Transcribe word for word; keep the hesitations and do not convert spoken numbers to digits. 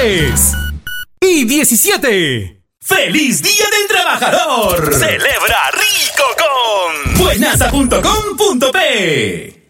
dieciséis y diecisiete. ¡Feliz Día del Trabajador! Celebra rico con buenasa punto com punto pe.